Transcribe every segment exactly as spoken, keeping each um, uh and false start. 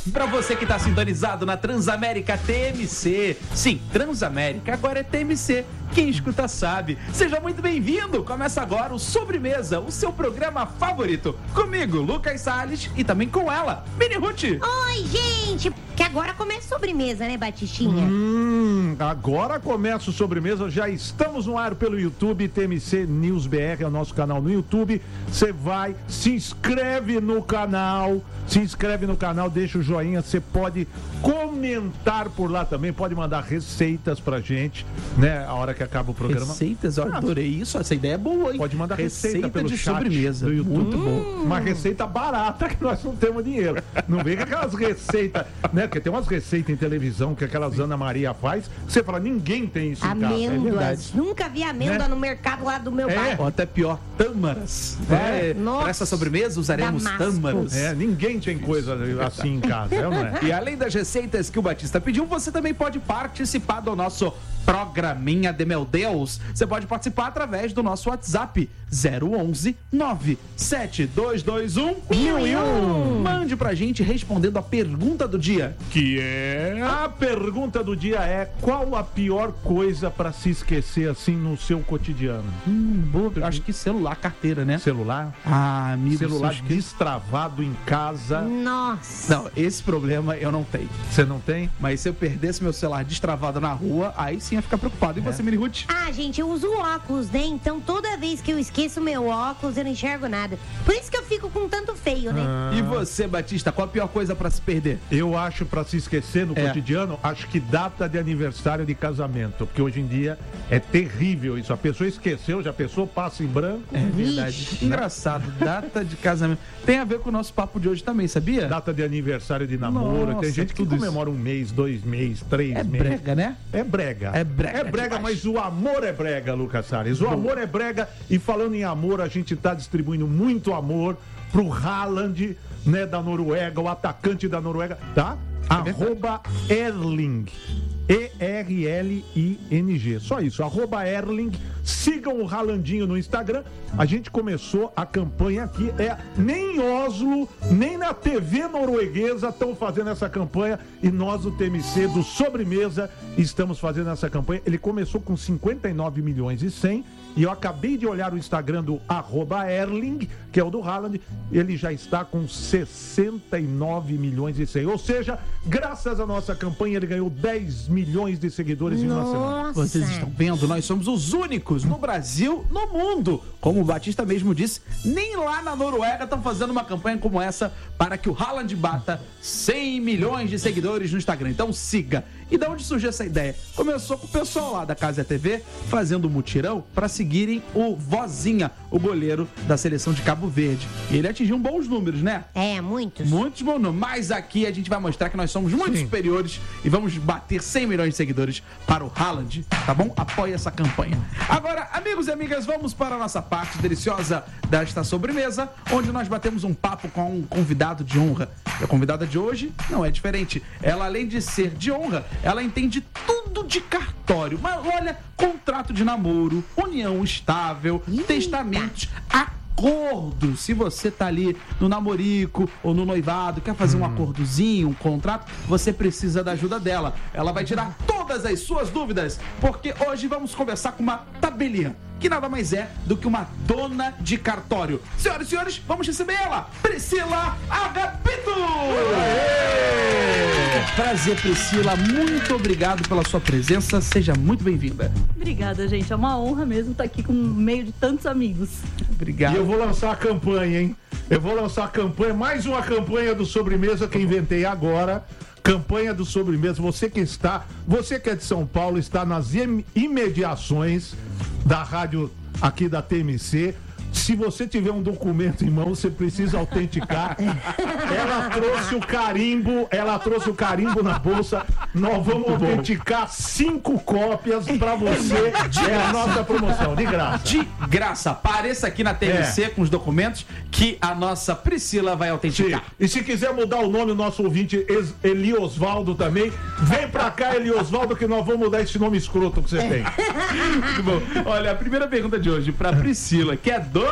Para você que está sintonizado na Transamérica T M C. Sim, Transamérica agora é T M C. Quem escuta sabe. Seja muito bem-vindo. Começa agora o Sobremesa, o seu programa favorito. Comigo, Lucas Salles, e também com ela, Mini Ruth. Oi, gente. Que agora começa a sobremesa, né, Batistinha? Hum, agora começa o Sobremesa. Já estamos no ar pelo YouTube. T M C News B R é o nosso canal no YouTube. Você vai, se inscreve no canal. Se inscreve no canal, deixa o joinha. Você pode comentar por lá também. Pode mandar receitas pra gente, né? A hora que acaba o programa. Receitas, eu adorei isso. Essa ideia é boa, hein? Pode mandar receita, receita pelo de chat sobremesa do YouTube. Muito bom. Uma receita barata que nós não temos dinheiro. Não vem com aquelas receitas, né? Porque tem umas receitas em televisão que aquelas Ana Maria faz, que você fala, ninguém tem isso amêndoas. em casa. É verdade. Nunca vi amêndoa, né, no mercado lá do meu é. bairro. Ou até pior, tâmaras. É. Para essa sobremesa usaremos Damasco. tâmaras. É, ninguém tem coisa assim em casa, é ou não é? E além das receitas que o Batista pediu, você também pode participar do nosso programinha de meu Deus. Você pode participar através do nosso WhatsApp zero onze nove sete dois dois um mil e um. Mande pra gente respondendo a pergunta do dia, que é... A pergunta do dia é: qual a pior coisa pra se esquecer assim no seu cotidiano? Hum, boa, acho que celular, carteira, né? Celular? Ah, amigo, celular se eu destravado em casa. Nossa. Não, esse problema eu não tenho. Você não tem? Mas se eu perdesse meu celular destravado na rua, aí sim ia ficar preocupado. E você, é. Mini Ruth? Ah, gente, eu uso óculos, né? Então toda vez que eu esqueço meu óculos, eu não enxergo nada. Por isso que eu fico com tanto feio, né? Ah. E você, Batista, qual a pior coisa pra se perder? Eu acho, pra se esquecer no É. cotidiano, acho que data de aniversário de casamento. Porque hoje em dia é terrível isso. A pessoa esqueceu, já a pessoa passa em branco. É verdade. Vixe. Engraçado, data de casamento. Tem a ver com o nosso papo de hoje também, sabia? Data de aniversário de namoro. Nossa, tem gente que tudo isso. comemora um mês, dois meses, três É meses. brega, né? É brega. É brega É brega, demais. mas o amor é brega, Lucas Salles. O amor é brega. E falando em amor, a gente tá distribuindo muito amor pro Haaland, né, da Noruega, o atacante da Noruega, tá? Arroba Erling. E R L I N G. Só isso, arroba Erling. Sigam o Haalandinho no Instagram. A gente começou a campanha aqui. É, nem em Oslo, nem na T V norueguesa estão fazendo essa campanha. E nós, o T M C do Sobremesa, estamos fazendo essa campanha. Ele começou com cinquenta e nove milhões e cem. E eu acabei de olhar o Instagram do arroba Erling, que é o do Haaland. Ele já está com sessenta e nove milhões e cem. Ou seja, graças à nossa campanha, ele ganhou dez milhões de seguidores em uma semana. Nossa. Vocês estão vendo? Nós somos os únicos no Brasil, no mundo. Como o Batista mesmo disse, nem lá na Noruega estão fazendo uma campanha como essa para que o Haaland bata cem milhões de seguidores no Instagram. Então siga. E da onde surgiu essa ideia? Começou com o pessoal lá da Casa T V fazendo um mutirão para seguirem o Vozinha, o goleiro da seleção de Cabo Verde. E ele atingiu bons números, né? É, muitos. Muitos bons números. Mas aqui a gente vai mostrar que nós somos muito Sim. superiores e vamos bater cem milhões de seguidores para o Haaland, tá bom? Apoie essa campanha. Agora, amigos e amigas, vamos para a nossa parte deliciosa desta sobremesa, onde nós batemos um papo com um convidado de honra. E a convidada de hoje não é diferente. Ela, além de ser de honra, ela entende tudo de cartório. Mas olha, contrato de namoro, união estável, Eita. testamentos, acordo. Se você tá ali no namorico ou no noivado, quer fazer um acordozinho, um contrato, você precisa da ajuda dela. Ela vai tirar todas as suas dúvidas, porque hoje vamos conversar com uma tabelinha, que nada mais é do que uma dona de cartório. Senhoras e senhores, vamos receber ela, Priscila Agapito! Prazer, Priscila, muito obrigado pela sua presença, seja muito bem-vinda. Obrigada, gente, é uma honra mesmo estar aqui com no meio de tantos amigos. Obrigado. E eu vou lançar a campanha, hein? Eu vou lançar a campanha, mais uma campanha do Sobremesa que eu inventei agora. Campanha do Sobremesa. Você que está, você que é de São Paulo, está nas im- imediações da rádio aqui da T M C. Se você tiver um documento em mão, você precisa autenticar. Ela trouxe o carimbo, ela trouxe o carimbo na bolsa. Nós vamos autenticar cinco cópias pra você. É a nossa promoção, de graça. De graça, apareça aqui na T M C É. com os documentos que a nossa Priscila vai Sim. autenticar. E se quiser mudar o nome, o nosso ouvinte Es- Eli Osvaldo também, vem pra cá, Eli Osvaldo, que nós vamos mudar esse nome escroto que você tem. Muito bom. Olha, a primeira pergunta de hoje pra Priscila, que é dona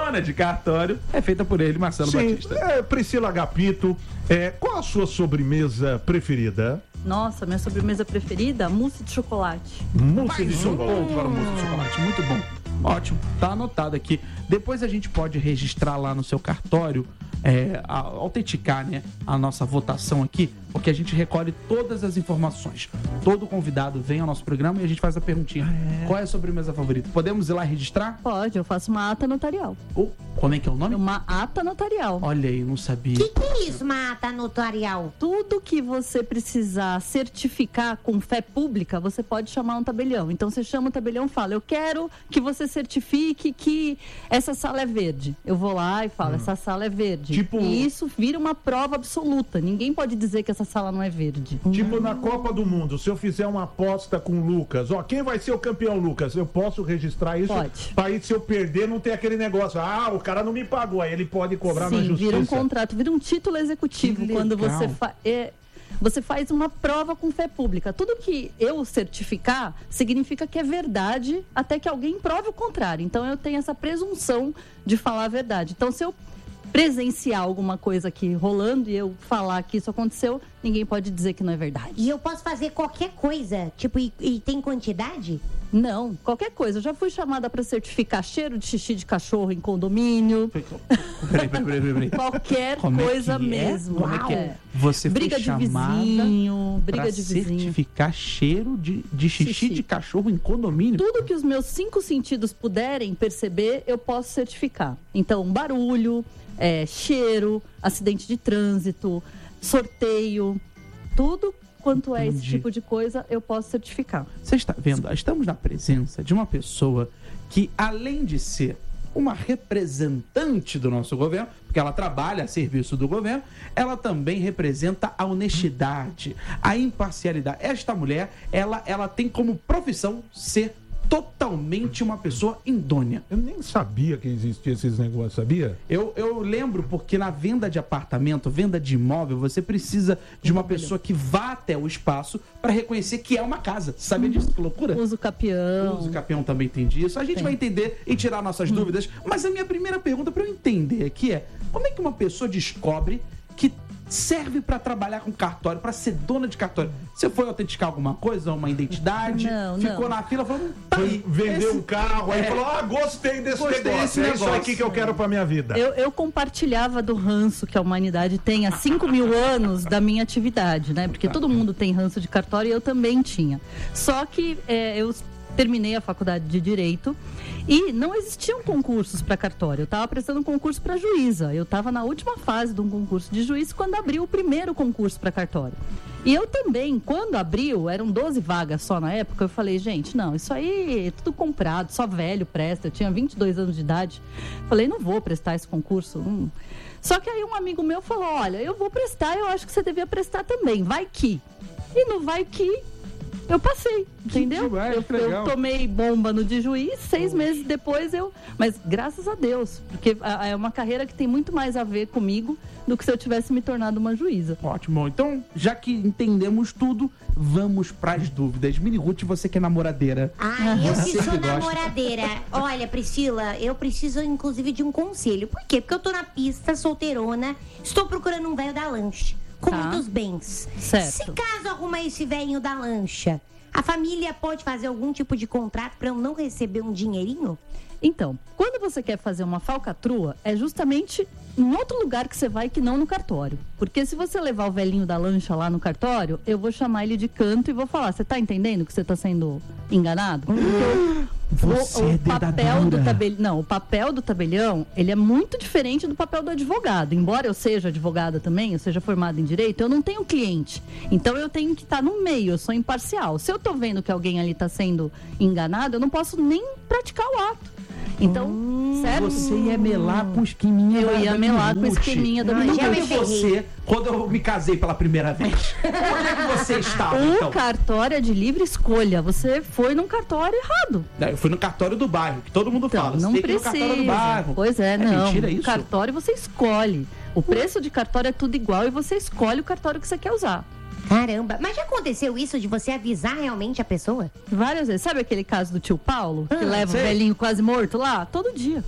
dona de cartório, é feita por ele, Marcelo Sim, Batista. é, Priscila Agapito, é, qual a sua sobremesa preferida? Nossa, minha sobremesa preferida, mousse de chocolate. Mousse de Mais um chocolate. ponto para o mousse de chocolate, muito bom. Ótimo, tá anotado aqui. Depois a gente pode registrar lá no seu cartório, é, a- autenticar, né, a nossa votação aqui, porque a gente recolhe todas as informações. Todo convidado vem ao nosso programa e a gente faz a perguntinha. Qual é a sobremesa favorita? Podemos ir lá registrar? Pode, eu faço uma ata notarial. Oh, como é que é o nome? Uma ata notarial. Olha aí, não sabia. Que que é isso, uma ata notarial? Tudo que você precisar certificar com fé pública, você pode chamar um tabelião. Então você chama o tabelião e fala: eu quero que você certifique que essa sala é verde. Eu vou lá e falo: essa sala é verde. Tipo- E isso vira uma prova absoluta. Ninguém pode dizer que essa sala não é verde. Tipo na Copa do Mundo, se eu fizer uma aposta com o Lucas, ó, quem vai ser o campeão, Lucas? Eu posso registrar isso? Pode. Pra aí, se eu perder, não ter aquele negócio. Ah, o cara não me pagou, aí ele pode cobrar na Sim, justiça. vira um contrato, vira um título executivo Que quando legal. você faz. Você faz uma prova com fé pública. Tudo que eu certificar significa que é verdade até que alguém prove o contrário. Então eu tenho essa presunção de falar a verdade. Então se eu presenciar alguma coisa aqui rolando e eu falar que isso aconteceu, ninguém pode dizer que não é verdade. E eu posso fazer qualquer coisa, tipo, e, e tem quantidade? Não, qualquer coisa. Eu já fui chamada para certificar cheiro de xixi de cachorro em condomínio. Peraí, peraí, peraí, peraí. Qualquer Como é coisa que é? mesmo. Como é que é? É. Você Briga foi de chamada vizinho, briga pra de vizinho. certificar cheiro de, de xixi, Xixi. de cachorro em condomínio? Tudo que os meus cinco sentidos puderem perceber, eu posso certificar. Então, barulho, é, cheiro, acidente de trânsito, sorteio, tudo quanto é esse Entendi. tipo de coisa, eu posso certificar. Você está vendo? Estamos na presença de uma pessoa que, além de ser uma representante do nosso governo, porque ela trabalha a serviço do governo, ela também representa a honestidade, a imparcialidade. Esta mulher, ela, ela tem como profissão ser totalmente uma pessoa idônea. Eu nem sabia que existia esses negócios, sabia? Eu, eu lembro porque na venda de apartamento, venda de imóvel, você precisa de uma pessoa que vá até o espaço para reconhecer que é uma casa. Sabia disso? Que loucura? Uso capião. O Capião também tem disso. A gente Tem. vai entender e tirar nossas dúvidas. Mas a minha primeira pergunta para eu entender aqui é: como é que uma pessoa descobre que serve para trabalhar com cartório, para ser dona de cartório? Você foi autenticar alguma coisa, uma identidade? Não, ficou não. na fila falando, tá Foi aí, vender esse- um carro, aí É. falou, ah, gostei desse Gostei negócio. desse É isso negócio. aqui que eu quero pra minha vida. Eu, eu compartilhava do ranço que a humanidade tem há cinco mil anos da minha atividade, né? Porque todo mundo tem ranço de cartório e eu também tinha. Só que é, eu terminei a faculdade de Direito e não existiam concursos para cartório. Eu estava prestando um concurso para juíza. Eu estava na última fase de um concurso de juiz quando abriu o primeiro concurso para cartório. E eu também, quando abriu, eram doze vagas só na época, eu falei, gente, não, isso aí é tudo comprado, só velho presta. Eu tinha vinte e dois anos de idade. Falei, não vou prestar esse concurso. Hum. Só que aí um amigo meu falou, olha, eu vou prestar, eu acho que você devia prestar também, vai que. E no vai que, eu passei, entendeu? demais, eu, que legal. eu tomei bomba no de juiz, seis meses depois eu... Mas graças a Deus, porque a- é uma carreira que tem muito mais a ver comigo do que se eu tivesse me tornado uma juíza. Ótimo. Então, já que entendemos tudo, vamos pras dúvidas. Mini Ruth, você que é namoradeira. Ah, eu Você que que sou gosta. namoradeira. Olha, Priscila, eu preciso inclusive de um conselho. Por quê? Porque eu tô na pista, solteirona, estou procurando um velho da lancha, com Tá. muitos bens. Certo. Se caso arrumar esse velhinho da lancha, a família pode fazer algum tipo de contrato pra eu não receber um dinheirinho? Então, quando você quer fazer uma falcatrua, é justamente em outro lugar que você vai que não no cartório. Porque se você levar o velhinho da lancha lá no cartório, eu vou chamar ele de canto e vou falar, você tá entendendo que você tá sendo enganado? Porque o- Você o, é o papel dedadura. do tabelião, não, o papel do tabelião, ele é muito diferente do papel do advogado. Embora eu seja advogada também, eu seja formada em direito, eu não tenho cliente. Então eu tenho que estar no meio, eu sou imparcial. Se eu tô vendo que alguém ali tá sendo enganado, eu não posso nem praticar o ato. Então, certo? Você ia melar com o esqueminha Eu da, ia da melar Mini com o Ruth. esqueminha da E Mini onde é Ruth. que você, quando eu me casei pela primeira vez, onde é que você estava, O então? cartório é de livre escolha. Você foi num cartório errado. Eu fui no cartório do bairro, que todo mundo Então, fala. não Você tem que ir no cartório do precisa. bairro. Pois é, não. mentira O isso? cartório você escolhe. O preço de cartório é tudo igual e você escolhe o cartório que você quer usar. Caramba, mas já aconteceu isso de você avisar realmente a pessoa? Várias vezes. Sabe aquele caso do tio Paulo? Que Ah, leva sei. o velhinho quase morto lá? Todo dia.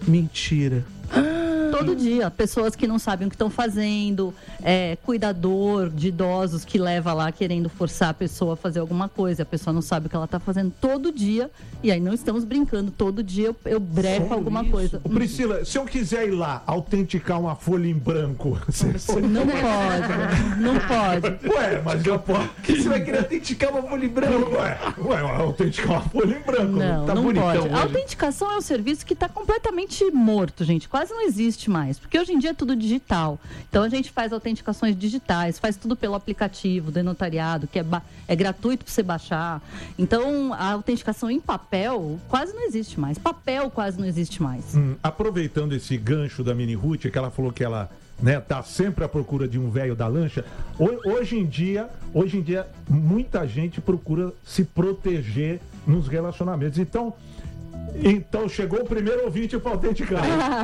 Mentira. Todo dia, pessoas que não sabem o que estão fazendo, é, cuidador de idosos que leva lá querendo forçar a pessoa a fazer alguma coisa, a pessoa não sabe o que ela está fazendo todo dia, e aí não estamos brincando, todo dia eu, eu brefo Sério alguma isso? coisa. Ô, Priscila, se eu quiser ir lá autenticar uma folha em branco, você... Não pode, não pode. Ué, mas eu posso. Você vai querer autenticar uma folha em branco? Ué, ué, autenticar uma folha em branco. Não, tá não bonitão pode. hoje. A autenticação é um serviço que está completamente morto, gente. Quase não existe mais. Porque hoje em dia é tudo digital. Então a gente faz autenticações digitais, faz tudo pelo aplicativo do notariado, que é, é gratuito para você baixar. Então a autenticação em papel quase não existe mais. Papel quase não existe mais. Hum, aproveitando esse gancho da Mini Ruth, que ela falou que ela, né, tá sempre à procura de um velho da lancha. Hoje em dia, hoje em dia, muita gente procura se proteger nos relacionamentos. Então, então chegou o primeiro ouvinte para autenticar.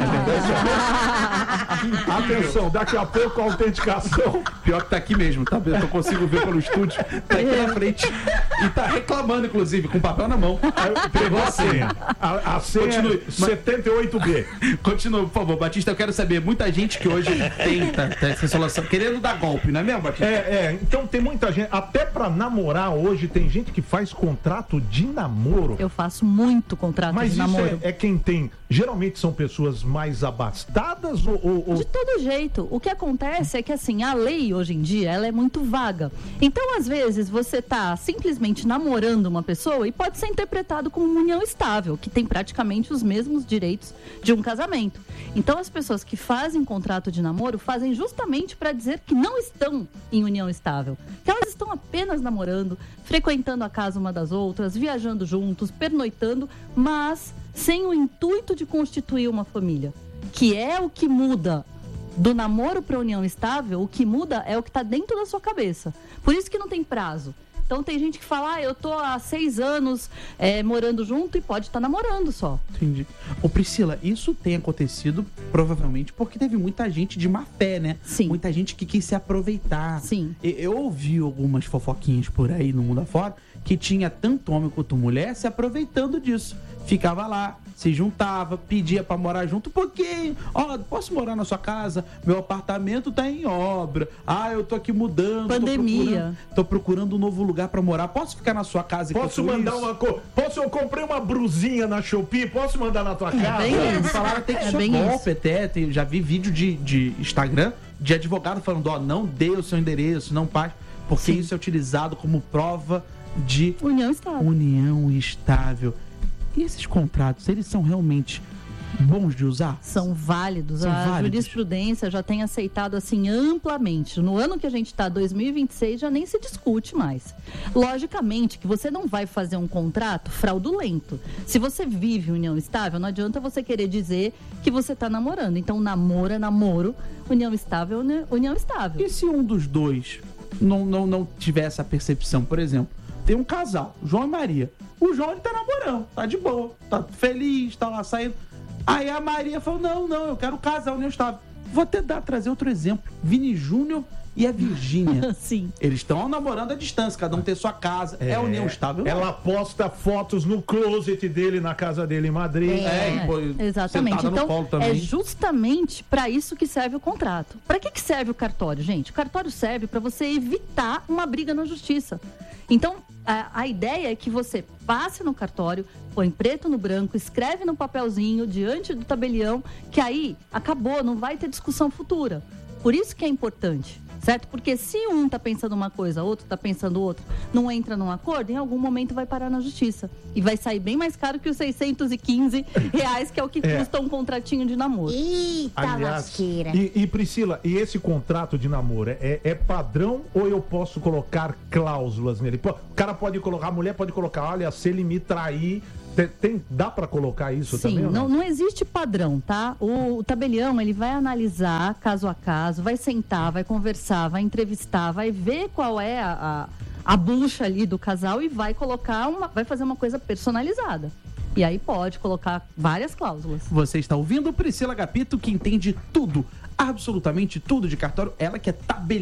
Atenção, daqui a pouco a autenticação. Pior que tá aqui mesmo, tá? Eu consigo ver pelo estúdio. Tá aqui na frente. E tá reclamando, inclusive, com papel na mão. Pegou a senha. A, a senha Continue. é setenta e oito B. Continua, por favor, Batista. Eu quero saber, muita gente que hoje tenta essa solução, querendo dar golpe, não é mesmo, Batista? É, é, então tem muita gente, até pra namorar hoje, tem gente que faz contrato de namoro. Eu faço muito contrato Mas de isso namoro. é, é quem tem. Geralmente são pessoas mais abastadas ou. ou, ou... De todo jeito. O que acontece é que, assim, a lei hoje em dia, ela é muito vaga. Então, às vezes, você tá simplesmente namorando uma pessoa e pode ser interpretado como uma união estável, que tem praticamente os mesmos direitos de um casamento. Então, as pessoas que fazem contrato de namoro fazem justamente para dizer que não estão em união estável. Que elas estão apenas namorando, frequentando a casa uma das outras, viajando juntos, pernoitando, mas sem o intuito de constituir uma família, que é o que muda do namoro para a união estável. O que muda é o que está dentro da sua cabeça. Por isso que não tem prazo. Então tem gente que fala, ah, eu tô há seis anos é, morando junto e pode estar tá namorando só. Entendi. Ô Priscila, isso tem acontecido provavelmente porque teve muita gente de má fé, né? Sim. Muita gente que quis se aproveitar. Sim. E- Eu ouvi algumas fofoquinhas por aí no mundo afora que tinha tanto homem quanto mulher se aproveitando disso. Ficava lá, se juntava, pedia pra morar junto um pouquinho. Ó, posso morar na sua casa? Meu apartamento tá em obra. Ah, eu tô aqui mudando. Pandemia. Tô procurando, tô procurando um novo lugar pra morar. Posso ficar na sua casa? Posso enquanto mandar isso? uma coisa? Posso, eu comprei uma brusinha na Shopee, posso mandar na tua casa? bem É, isso. falaram até que É isso é bem golpe, até. Tem- já vi vídeo de, de Instagram de advogado falando, ó, não dê o seu endereço, não passe, porque Sim. isso é utilizado como prova de União estável. união estável. E esses contratos, eles são realmente bons de usar? São válidos. São a válidos. jurisprudência já tem aceitado assim amplamente. No ano que a gente está, dois mil e vinte e seis, já nem se discute mais. Logicamente que você não vai fazer um contrato fraudulento. Se você vive união estável, não adianta você querer dizer que você está namorando. Então, namoro é namoro, união estável é união estável. E se um dos dois não, não, não tiver essa percepção? Por exemplo, tem um casal, João e Maria. O João, ele tá namorando, tá de boa, tá feliz, tá lá saindo. Aí a Maria falou, não, não, eu quero casar, união estável. Vou até dar, trazer outro exemplo. Vini Júnior e a Virgínia. Sim. Eles estão namorando à distância, cada um tem sua casa. É, união estável? não. Ela posta fotos no closet dele, na casa dele em Madrid. É, e, pô, Exatamente. sentada no Então, colo também. é justamente para isso que serve o contrato. Para que, que serve o cartório, gente? O cartório serve para você evitar uma briga na justiça. Então, a, a ideia é que você passe no cartório, põe preto no branco, escreve no papelzinho, diante do tabelião, que aí acabou, não vai ter discussão futura. Por isso que é importante, certo? Porque se um tá pensando uma coisa, outro tá pensando outra, não entra num acordo, em algum momento vai parar na justiça. E vai sair bem mais caro que os seiscentos e quinze reais, que é o que É. custa um contratinho de namoro. Eita Aliás, lasqueira. e, e Priscila, e esse contrato de namoro é, é padrão ou eu posso colocar cláusulas nele? Pô, o cara pode colocar, a mulher pode colocar, olha, se ele me trair, tem, tem- dá pra colocar isso Sim, também? ou não, não existe padrão, tá? O, o tabelião, ele vai analisar caso a caso, vai sentar, vai conversar, vai entrevistar, vai ver qual é a, a, a bucha ali do casal e vai colocar uma, vai fazer uma coisa personalizada. E aí pode colocar várias cláusulas. Você está ouvindo Priscila Gapito, que entende tudo, absolutamente tudo de cartório. Ela que é tabeliã,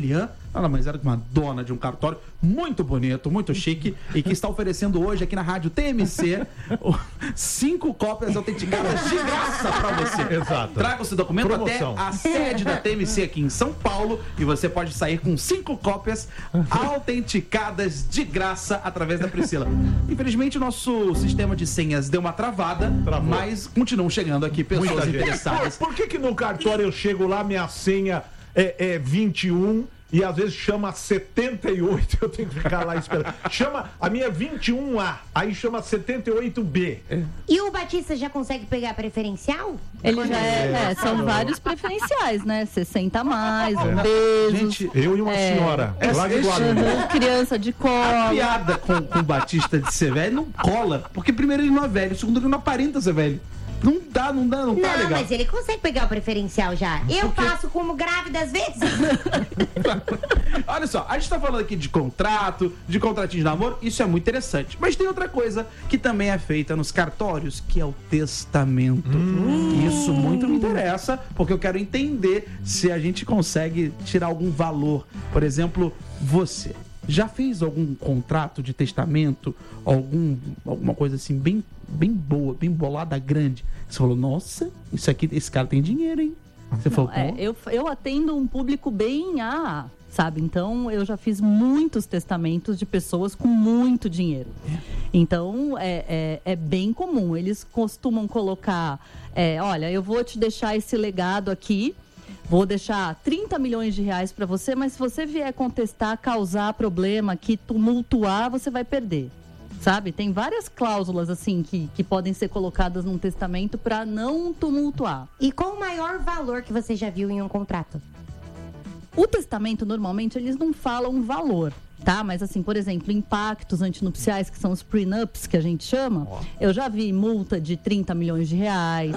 Nada mais era que uma dona de um cartório muito bonito, muito chique, e que está oferecendo hoje aqui na rádio T M C cinco cópias autenticadas de graça para você. Exato. Traga o seu documento Promoção. até a sede da T M C aqui em São Paulo e você pode sair com cinco cópias autenticadas de graça através da Priscila. Infelizmente, o nosso sistema de senhas deu uma travada, Travou. mas continuam chegando aqui pessoas Muita gente. interessadas. Por que que no cartório eu chego lá, minha senha é, é vinte e um e às vezes chama setenta e oito, eu tenho que ficar lá esperando. Chama, a minha é vinte e um A, aí chama setenta e oito B. E o Batista já consegue pegar preferencial? Ele já é, é, são vários preferenciais, né? sessenta a mais, um É. beijo. Gente, Eu e uma É. senhora, lá de Esse- Guarulhos. Uhum, criança de A cola. piada com, com o Batista de ser velho não cola. Porque primeiro ele não é velho, segundo ele não aparenta ser velho. Não dá, não dá, não tá Não, legal. mas ele consegue pegar o preferencial já. Eu passo como grávida às vezes. Olha só, a gente tá falando aqui de contrato, de contratinho de namoro, isso é muito interessante. Mas tem outra coisa que também é feita nos cartórios, que é o testamento. Isso muito me interessa, porque eu quero entender se a gente consegue tirar algum valor. Por exemplo, você já fez algum contrato de testamento, algum, alguma coisa assim bem, bem boa, bem bolada, grande? Você falou, nossa, isso aqui, esse cara tem dinheiro, hein? Você falou, É, pô, eu, eu atendo um público bem A, sabe? Então, eu já fiz muitos testamentos de pessoas com muito dinheiro. Então, é, é, é bem comum. Eles costumam colocar, é, olha, eu vou te deixar esse legado aqui, vou deixar trinta milhões de reais para você, mas se você vier contestar, causar problema, que tumultuar, você vai perder. Sabe? Tem várias cláusulas assim que, que podem ser colocadas num testamento para não tumultuar. E qual o maior valor que você já viu em um contrato? O testamento, normalmente, eles não falam um valor, tá? Mas, assim, por exemplo, impactos antinupciais, que são os prenups, que a gente chama, eu já vi multa de trinta milhões de reais.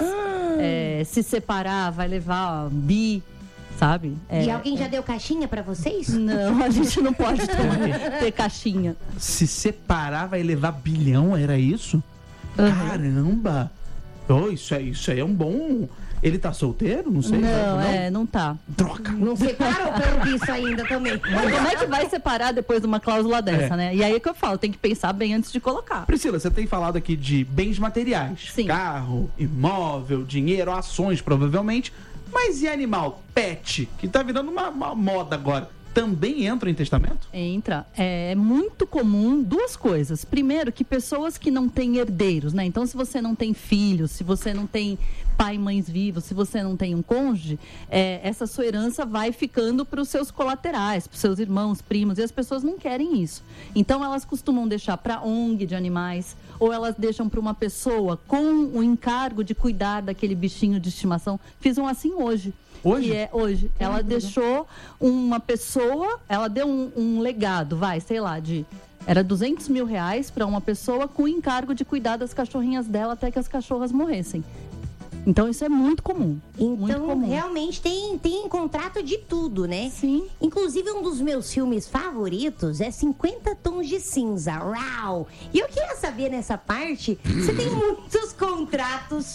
É, se separar, vai levar bi, sabe? É, e alguém já deu caixinha pra vocês? Não, a gente não pode ter, ter caixinha. se separar vai levar bilhão, era isso? Uhum. Caramba! Oh, isso, é, isso aí é um bom... Ele tá solteiro? Não sei. Não, é, não tá. Troca. Não separou pelo visto ainda também. Mas como é que vai separar depois de uma cláusula dessa, É. né? E aí é que eu falo, tem que pensar bem antes de colocar. Priscila, você tem falado aqui de bens materiais. Sim. Carro, imóvel, dinheiro, ações, provavelmente. Mas e animal? Pet, que tá virando uma, uma moda agora. Também entra em testamento? Entra. É muito comum duas coisas. Primeiro, que pessoas que não têm herdeiros, né? Então, se você não tem filhos, se você não tem pai e mães vivos, se você não tem um cônjuge, é, essa sua herança vai ficando para os seus colaterais, para os seus irmãos, primos, e as pessoas não querem isso. Então, elas costumam deixar para O N G de animais, ou elas deixam para uma pessoa com o encargo de cuidar daquele bichinho de estimação. Fiz um assim hoje. Hoje? Que é hoje. Ela deixou uma pessoa, ela deu um, um legado, vai, sei lá, de... Era duzentos mil reais para uma pessoa com o encargo de cuidar das cachorrinhas dela até que as cachorras morressem. Então isso é muito comum. muito Então, comum. realmente tem, tem contrato de tudo, né? Sim. Inclusive, um dos meus filmes favoritos é cinquenta Tons de Cinza. Uau! E eu queria saber nessa parte, você tem muitos contratos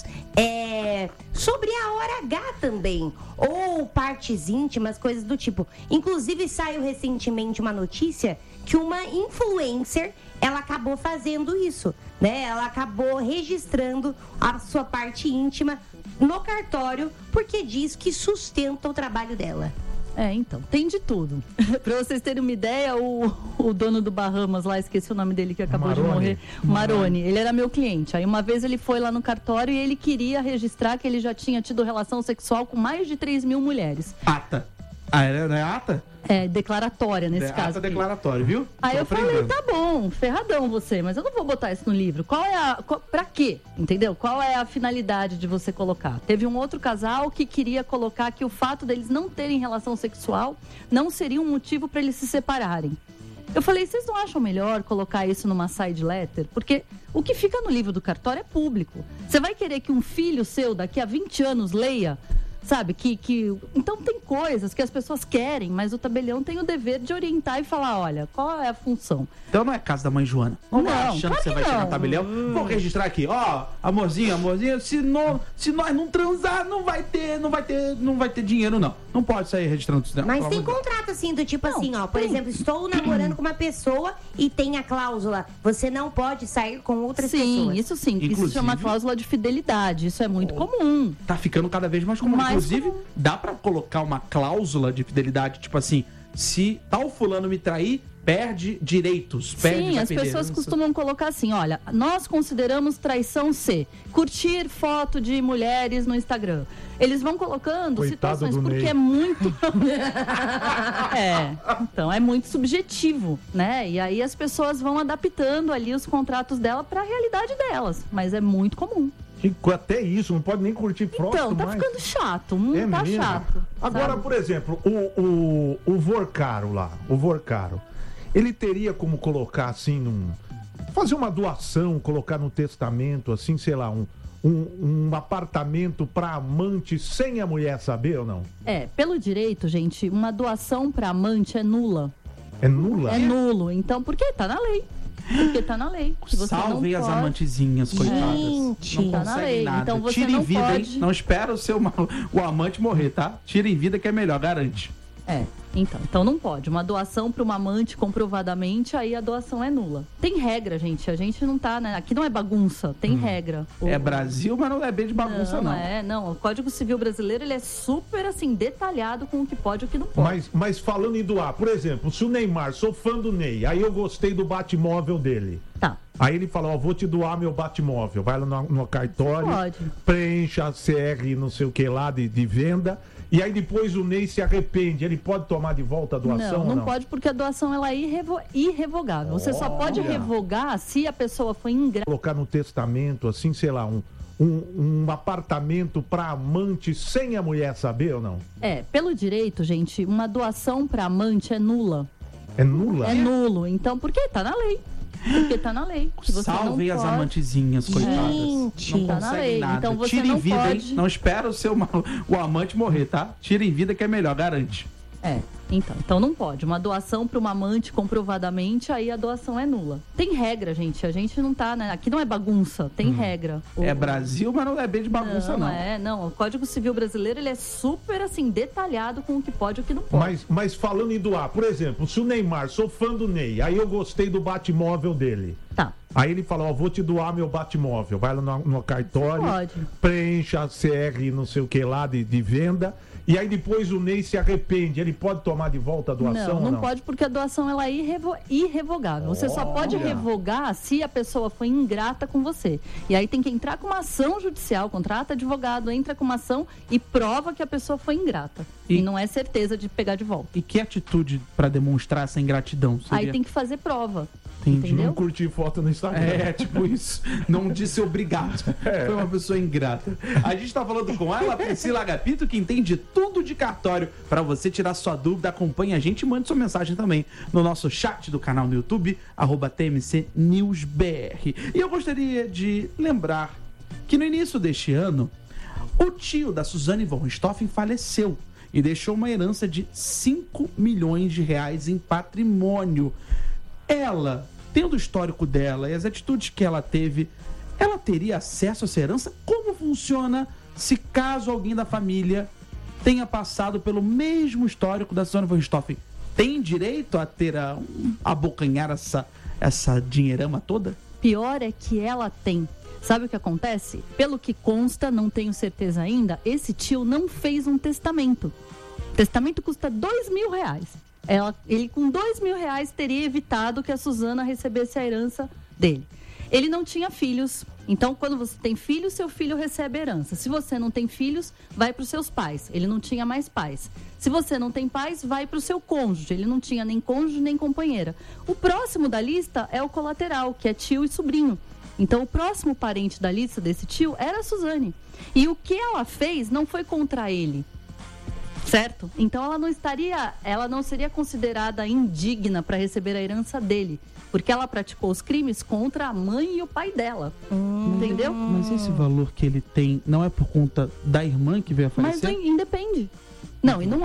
é, sobre a hora H também. Ou partes íntimas, coisas do tipo. Inclusive, saiu recentemente uma notícia que uma influencer, ela acabou fazendo isso, né? Ela acabou registrando a sua parte íntima no cartório porque diz que sustenta o trabalho dela. É, então, tem de tudo. Pra vocês terem uma ideia, o, o dono do Bahamas lá, esqueci o nome dele que acabou Maroni. de morrer, Maroni, ele era meu cliente. Aí uma vez ele foi lá no cartório e ele queria registrar que ele já tinha tido relação sexual com mais de três mil mulheres. Ata. Ah, é, não é ata? É, declaratória nesse é caso. ata aqui. declaratória, viu? Aí Tô eu falei, aprendendo. tá bom, ferradão você, mas eu não vou botar isso no livro. Qual é a... Qual, pra quê? Entendeu? Qual é a finalidade de você colocar? Teve um outro casal que queria colocar que o fato deles não terem relação sexual não seria um motivo para eles se separarem. Eu falei, vocês não acham melhor colocar isso numa side letter? Porque o que fica no livro do cartório é público. Você vai querer que um filho seu daqui a vinte anos leia... Sabe, que, que... Então tem coisas que as pessoas querem, mas o tabelião tem o dever de orientar e falar, olha, qual é a função? Então não é casa da mãe Joana. Não, não vai achando claro que você que vai não. chegar no tabelião. Hum. Vou registrar aqui, ó, amorzinho, amorzinho, se, não, se nós não transar, não vai ter, não vai ter, não vai ter dinheiro, não. Não pode sair registrando isso. Mas tem contrato assim, do tipo não, assim, ó, por tem. exemplo, estou namorando com uma pessoa e tem a cláusula, você não pode sair com outras sim, pessoas. Sim, isso sim, Inclusive, isso chama cláusula de fidelidade, isso é muito oh, comum. Tá ficando cada vez mais comum. Mais Inclusive, comum. dá pra colocar uma cláusula de fidelidade, tipo assim, se tal fulano me trair, perde direitos. Perde, sim, as pessoas herança. costumam colocar assim, olha, nós consideramos traição C, curtir foto de mulheres no Instagram. Eles vão colocando Coitado situações porque Ney. é muito... é, então é muito subjetivo, né? E aí as pessoas vão adaptando ali os contratos dela para a realidade delas, mas é muito comum. Até isso, não pode nem curtir foto Então, tá mais. ficando chato, o mundo É tá mesmo? chato. Agora, sabe? por exemplo, o, o, o Vorcaro lá, o Vorcaro, ele teria como colocar assim, num, fazer uma doação, colocar no testamento, assim, sei lá, um, um, um apartamento pra amante sem a mulher saber ou não? É, pelo direito, gente, uma doação pra amante é nula. É nula? É nulo, então, porque tá na lei. Porque tá na lei. Que você Salvem não as pode... amantezinhas, coitadas. Gente, não tá na conseguem lei. nada. Então você Tira em não vida, pode... hein? Não espera o seu o amante morrer, tá? Tira em vida que é melhor, garante. É, então, então não pode. Uma doação para uma amante comprovadamente, aí a doação é nula. Tem regra, gente. A gente não tá, né? Aqui não é bagunça, tem hum. regra. O... É Brasil, mas não é bem de bagunça, não. Não, é, não. O Código Civil brasileiro, ele é super, assim, detalhado com o que pode e o que não pode. Mas, mas falando em doar, por exemplo, se o Neymar, sou fã do Ney, aí eu gostei do Batmóvel dele. Tá. Aí ele fala, ó, vou te doar meu Batmóvel. Vai lá no, no cartório, pode. preencha a C R não sei o que lá de, de venda. E aí depois o Ney se arrepende. Ele pode tomar de volta a doação não, ou não? não? pode porque a doação ela é irrevo... irrevogável. Você só pode revogar se a pessoa foi ingrata. Colocar no testamento, assim, sei lá, um, um, um apartamento pra amante sem a mulher saber ou não? É, pelo direito, gente, uma doação pra amante é nula. É nula? É nulo. Então, por que tá na lei? Porque tá na lei. Você Salvem não as pode... amantezinhas, coitadas. Gente, não tá na lei. nada. Então você Tira não em vida, pode... hein? Não espera o seu o amante morrer, tá? Tira em vida que é melhor, garante. É, então, então não pode. Uma doação para uma amante comprovadamente, aí a doação é nula. Tem regra, gente. A gente não tá, né? Aqui não é bagunça, tem hum. regra. O... É Brasil, mas não é bem de bagunça, não. Não, é, não. O Código Civil brasileiro, ele é super, assim, detalhado com o que pode e o que não pode. Mas, mas falando em doar, por exemplo, se o Neymar, sou fã do Ney, aí eu gostei do Batmóvel dele. Tá. Aí ele fala, ó, vou te doar meu Batmóvel. Vai lá no, no cartório, pode. preencha a C R não sei o que lá de, de venda. E aí depois o Ney se arrepende. Ele pode tomar de volta a doação não, ou não? não? Pode porque a doação ela é irrevo... irrevogável. Você só pode revogar se a pessoa foi ingrata com você. E aí tem que entrar com uma ação judicial, contrata advogado, entra com uma ação e prova que a pessoa foi ingrata. E, e não é certeza de pegar de volta. E que atitude para demonstrar essa ingratidão? Seria? Aí tem que fazer prova. Entendi. Entendeu? Não curtir foto no Instagram. É, tipo isso. Não disse obrigado. É. Foi uma pessoa ingrata. A gente tá falando com ela, Priscila Agapito, que entende tudo de cartório. Para você tirar sua dúvida, acompanhe a gente e mande sua mensagem também no nosso chat do canal no YouTube, arroba T M C News B R. E eu gostaria de lembrar que no início deste ano, o tio da Suzane von Richthofen faleceu e deixou uma herança de cinco milhões de reais em patrimônio. Ela, tendo o histórico dela e as atitudes que ela teve, ela teria acesso a essa herança? Como funciona se caso alguém da família tenha passado pelo mesmo histórico da Suzane von Richthofen? Tem direito a ter a, a abocanhar essa, essa dinheirama toda? Pior é que ela tem. Sabe o que acontece? Pelo que consta, não tenho certeza ainda, esse tio não fez um testamento. O testamento custa dois mil reais. Ela, ele com dois mil reais teria evitado que a Suzana recebesse a herança dele. Ele não tinha filhos, então quando você tem filhos, seu filho recebe a herança. Se você não tem filhos, vai para os seus pais. Ele não tinha mais pais. Se você não tem pais, vai para o seu cônjuge. Ele não tinha nem cônjuge nem companheira. O próximo da lista é o colateral, que é tio e sobrinho. Então o próximo parente da lista desse tio era a Suzane. E o que ela fez não foi contra ele. Certo? Então ela não estaria, ela não seria considerada indigna para receber a herança dele, porque ela praticou os crimes contra a mãe e o pai dela. Hum. Entendeu? Mas esse valor que ele tem não é por conta da irmã que veio a falecer? Mas independe. Não, e não